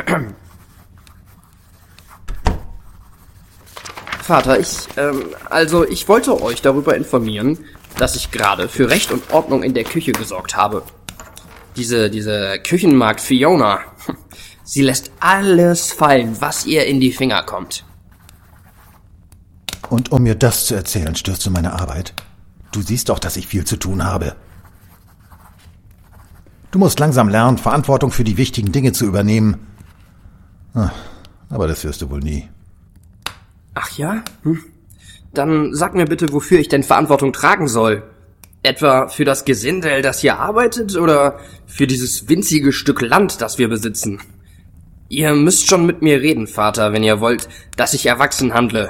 Vater, ich wollte euch darüber informieren, dass ich gerade für Recht und Ordnung in der Küche gesorgt habe. Diese Küchenmagd Fiona, sie lässt alles fallen, was ihr in die Finger kommt. Und um mir das zu erzählen, störst du meine Arbeit? Du siehst doch, dass ich viel zu tun habe. Du musst langsam lernen, Verantwortung für die wichtigen Dinge zu übernehmen. Aber das wirst du wohl nie. Ach ja? Dann sag mir bitte, wofür ich denn Verantwortung tragen soll. Etwa für das Gesindel, das hier arbeitet, oder für dieses winzige Stück Land, das wir besitzen? Ihr müsst schon mit mir reden, Vater, wenn ihr wollt, dass ich erwachsen handle.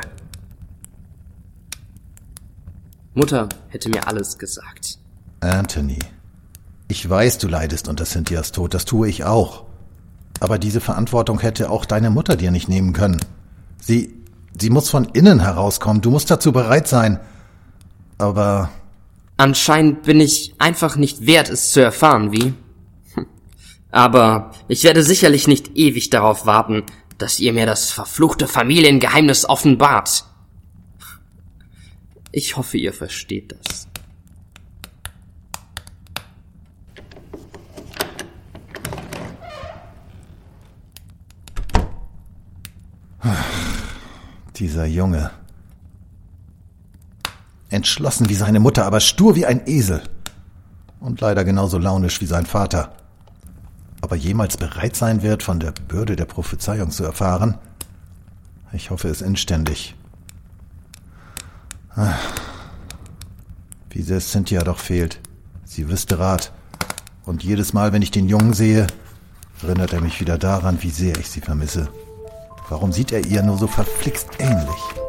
Mutter hätte mir alles gesagt. Anthony, ich weiß, du leidest unter Cynthias Tod, das tue ich auch. Aber diese Verantwortung hätte auch deine Mutter dir nicht nehmen können. Sie muss von innen herauskommen, du musst dazu bereit sein. Aber... Anscheinend bin ich einfach nicht wert, es zu erfahren, wie? Aber ich werde sicherlich nicht ewig darauf warten, dass ihr mir das verfluchte Familiengeheimnis offenbart. Ich hoffe, ihr versteht das. Dieser Junge. Entschlossen wie seine Mutter, aber stur wie ein Esel. Und leider genauso launisch wie sein Vater. Ob er jemals bereit sein wird, von der Bürde der Prophezeiung zu erfahren? Ich hoffe es inständig. Wie sehr Cynthia doch fehlt. Sie wüsste Rat. Und jedes Mal, wenn ich den Jungen sehe, erinnert er mich wieder daran, wie sehr ich sie vermisse. Warum sieht er ihr nur so verflixt ähnlich?